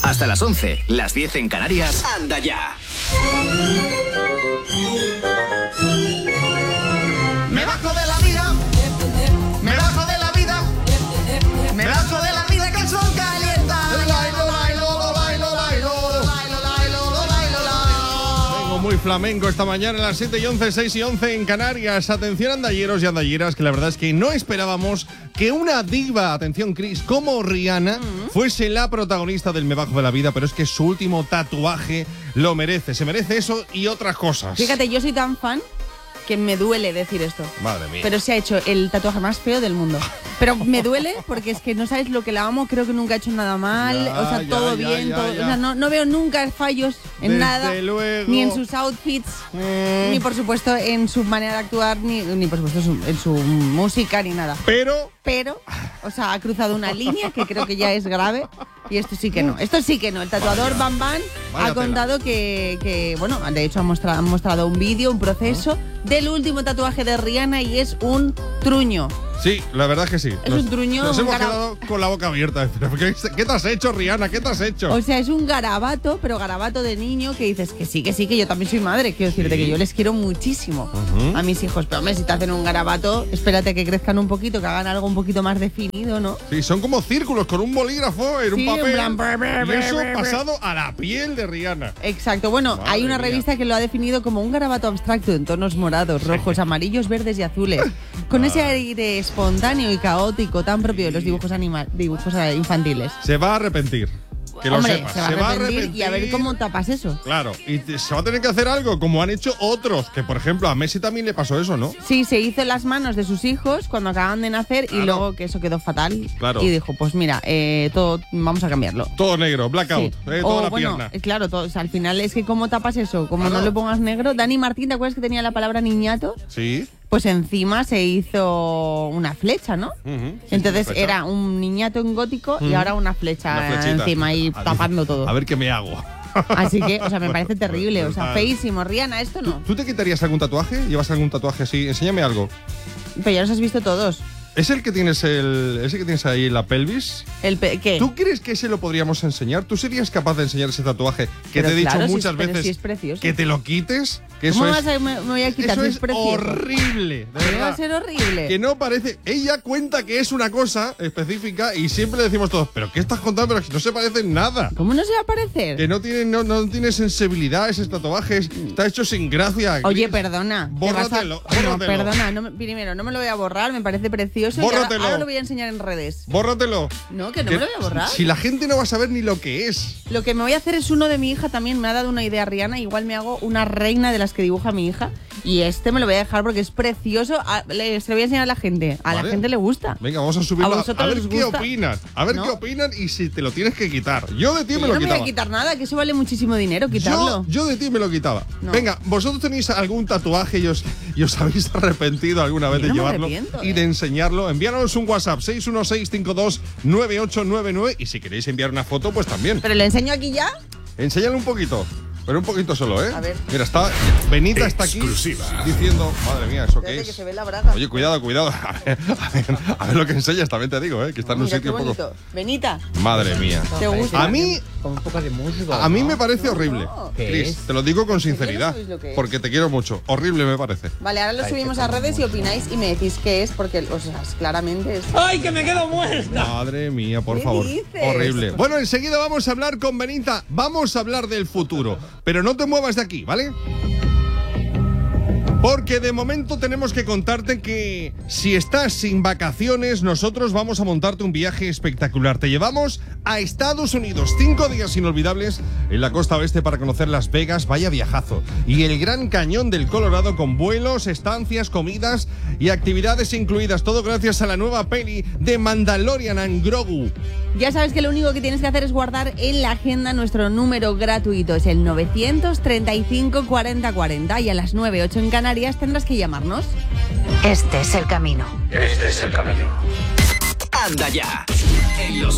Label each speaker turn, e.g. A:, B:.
A: Hasta las 11, las 10 en Canarias. ¡Anda ya!
B: Me bajo de la vida, me bajo de la vida, me bajo de la vida que el sol calienta.
C: Vengo muy flamenco esta mañana a las 7 y 11, 6 y 11 en Canarias. Atención andalleros y andalleras, que la verdad es que no esperábamos que una diva, atención Chris, como Rihanna, fuese la protagonista del Me bajo de la vida, pero es que su último tatuaje lo merece. Se merece eso y otras cosas.
D: Fíjate, yo soy tan fan que me duele decir esto.
C: Madre mía.
D: Pero se ha hecho el tatuaje más feo del mundo. Pero me duele porque es que no sabes lo que la amo. Creo que nunca ha hecho nada mal.
C: Ya,
D: o sea, todo bien. Todo, o sea, no veo nunca fallos en
C: Desde
D: nada.
C: luego.
D: Ni en sus outfits, ni por supuesto en su manera de actuar, ni por supuesto en su música, ni nada.
C: Pero,
D: o sea, ha cruzado una línea que creo que ya es grave. Y esto sí que no. Esto sí que no. El tatuador Bam Bam ha contado que, bueno, de hecho han mostrado un vídeo, un proceso del último tatuaje de Rihanna y es un truño.
C: sí, la verdad es que sí.
D: Es un truño,
C: Nos
D: un
C: hemos
D: gara-
C: quedado con la boca abierta. Pero, ¿qué te has hecho, Rihanna? ¿Qué te has hecho?
D: O sea, es un garabato, pero garabato de niño que dices que sí, que yo también soy madre. Quiero decirte que yo les quiero muchísimo a mis hijos. Pero hombre, si te hacen un garabato, espérate que crezcan un poquito, que hagan algo un poquito más definido, ¿no?
C: Sí, son como círculos con un bolígrafo en un
D: Sí,
C: papel.
D: en plan,
C: Y eso pasado a la piel de Rihanna.
D: Exacto. Bueno,
C: Madre
D: hay una
C: mía.
D: revista que lo ha definido como un garabato abstracto en tonos morados, rojos, amarillos, verdes y azules. Con ese aire espontáneo y caótico tan propio de los dibujos infantiles.
C: Se va a arrepentir. Que lo
D: Hombre,
C: sepas.
D: se va a arrepentir y a ver cómo tapas eso.
C: Claro, y se va a tener que hacer algo como han hecho otros. Que por ejemplo a Messi también le pasó eso, ¿no?
D: Sí, se hizo las manos de sus hijos cuando acaban de nacer y luego que eso quedó fatal.
C: Claro.
D: Y dijo, pues mira, todo vamos a cambiarlo.
C: Todo negro, blackout,
D: Sí.
C: toda la
D: bueno,
C: pierna.
D: claro, o sea, al final es que ¿cómo tapas eso? Como
C: Claro.
D: no le pongas negro. Dani Martín, ¿te acuerdas que tenía la palabra niñato?
C: Sí.
D: Pues encima se hizo una flecha, ¿no?
C: Ujú, sí,
D: Entonces
C: sí, flecha.
D: era un niñato en gótico y ahora una flecha
C: Una flechita.
D: encima y tapando todo.
C: A ver qué me hago.
D: Así que, o sea, me parece terrible, o sea,
C: Total.
D: feísimo. Rihanna, esto no.
C: ¿Tú te quitarías algún tatuaje? ¿Llevas algún tatuaje así? Enséñame algo.
D: Pero ya los has visto todos.
C: ¿Es el que tienes ese que tienes ahí en la pelvis?
D: ¿Qué?
C: ¿Tú crees que ese lo podríamos enseñar? ¿Tú serías capaz de enseñar ese tatuaje que
D: Pero
C: te he dicho
D: claro, si
C: muchas
D: es- pero
C: veces
D: si es precioso.
C: que te lo quites? Que
D: ¿Cómo
C: eso es,
D: me voy a quitar?
C: eso
D: si
C: es
D: precioso?
C: horrible, de
D: ¿Cómo va
C: verdad.
D: a ser horrible?
C: Que no parece. Ella cuenta que es una cosa específica y siempre le decimos todos, ¿pero qué estás contando? Pero que no se parece en nada.
D: ¿Cómo no se va a parecer?
C: Que no tiene sensibilidad ese tatuaje, está hecho sin gracia.
D: Oye,
C: Chris.
D: perdona.
C: Bórratelo,
D: No,
C: bórratelo.
D: perdona. Primero, no me lo voy a borrar, me parece precioso. Y
C: Bórratelo.
D: ahora lo voy a enseñar en redes.
C: Bórratelo.
D: No, que no me lo voy a borrar.
C: Si la gente no va a saber ni lo que es.
D: Lo que me voy a hacer es uno de mi hija también. Me ha dado una idea Rihanna. Igual me hago una reina de las que dibuja mi hija. Y este me lo voy a dejar porque es precioso. Se lo voy a enseñar a la gente. A
C: Vale.
D: la gente le gusta.
C: Venga, vamos a subirlo.
D: ¿A vosotros
C: ver
D: les
C: qué
D: gusta?
C: opinan. A ver
D: ¿No?
C: qué opinan y si te lo tienes que quitar. Yo de ti
D: Que
C: me
D: yo
C: lo
D: no me voy
C: quitaba.
D: a quitar nada, que eso vale muchísimo dinero quitarlo.
C: Yo de ti me lo quitaba.
D: No.
C: Venga, ¿vosotros tenéis algún tatuaje y os habéis arrepentido alguna vez
D: Yo
C: de
D: no me
C: llevarlo
D: arrepiento,
C: y de enseñarlo? Enviárnoslos un WhatsApp 616529899 y si queréis enviar una foto, pues también.
D: Pero le enseño aquí ya.
C: Enséñale un poquito. Pero un poquito solo, ¿eh?
D: A ver.
C: Mira, Benita está aquí diciendo, madre mía, ¿eso qué
D: Espérate
C: es?
D: que se ve la braga.
C: Oye, cuidado. A ver lo que enseñas, también te digo, que está en un
D: Mira,
C: sitio
D: qué
C: un poco.
D: bonito. Benita,
C: Madre mía.
D: ¿te gusta?
C: A mí,
E: Con un poco de musgo.
C: a mí me parece horrible.
E: ¿Qué
C: Chris,
E: es?
C: te lo digo con
D: no
C: sinceridad,
D: sabéis lo que es.
C: porque te quiero mucho. Horrible me parece.
D: Vale, ahora lo
E: Ay,
D: subimos
E: qué
D: a redes y
E: famoso.
D: opináis y me decís qué es, porque, o sea, claramente es.
E: ¡Ay, que me quedo muerta!
C: Madre mía, por
D: ¿Qué
C: favor.
D: dices?
C: Horrible. Bueno, enseguida vamos a hablar con Benita. Vamos a hablar del futuro. Pero no te muevas de aquí, ¿vale? Porque de momento tenemos que contarte que si estás sin vacaciones, nosotros vamos a montarte un viaje espectacular. Te llevamos a Estados Unidos, 5 días inolvidables en la costa oeste para conocer Las Vegas, vaya viajazo. Y el Gran Cañón del Colorado con vuelos, estancias, comidas y actividades incluidas. Todo gracias a la nueva peli de Mandalorian and Grogu.
D: Ya sabes que lo único que tienes que hacer es guardar en la agenda nuestro número gratuito. Es el 935 40 40 y a las 9:08 en Canarias tendrás que llamarnos.
F: Este es el camino.
A: Anda ya. En los